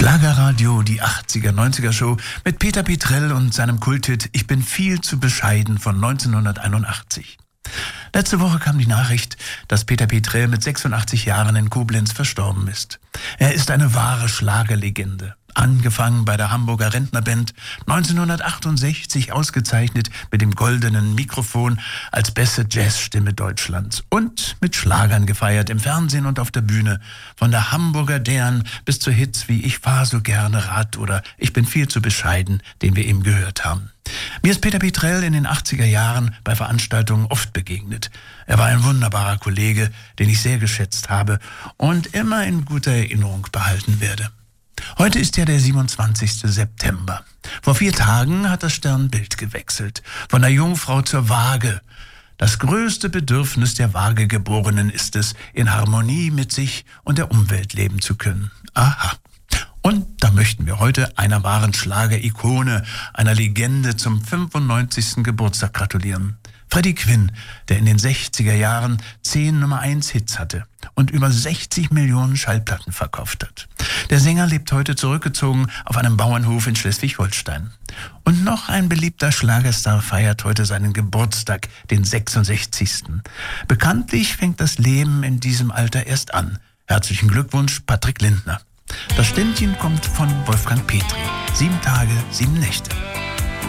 Schlagerradio, die 80er, 90er Show mit Peter Petrell und seinem Kulthit Ich bin viel zu bescheiden von 1981. Letzte Woche kam die Nachricht, dass Peter Petrell mit 86 Jahren in Koblenz verstorben ist. Er ist eine wahre Schlagerlegende. Angefangen bei der Hamburger Rentnerband, 1968 ausgezeichnet mit dem goldenen Mikrofon als beste Jazzstimme Deutschlands und mit Schlagern gefeiert im Fernsehen und auf der Bühne, von der Hamburger Dern bis zu Hits wie Ich fahr so gerne Rad oder Ich bin viel zu bescheiden, den wir eben gehört haben. Mir ist Peter Petrell in den 80er Jahren bei Veranstaltungen oft begegnet. Er war ein wunderbarer Kollege, den ich sehr geschätzt habe und immer in guter Erinnerung behalten werde. Heute ist ja der 27. September. Vor 4 Tagen hat das Sternbild gewechselt. Von der Jungfrau zur Waage. Das größte Bedürfnis der Waagegeborenen ist es, in Harmonie mit sich und der Umwelt leben zu können. Aha. Und da möchten wir heute einer wahren Schlager-Ikone, einer Legende zum 95. Geburtstag gratulieren. Freddie Quinn, der in den 60er Jahren 10 Nummer-1-Hits hatte und über 60 Millionen Schallplatten verkauft hat. Der Sänger lebt heute zurückgezogen auf einem Bauernhof in Schleswig-Holstein. Und noch ein beliebter Schlagerstar feiert heute seinen Geburtstag, den 66. Bekanntlich fängt das Leben in diesem Alter erst an. Herzlichen Glückwunsch, Patrick Lindner. Das Ständchen kommt von Wolfgang Petri. 7 Tage, 7 Nächte.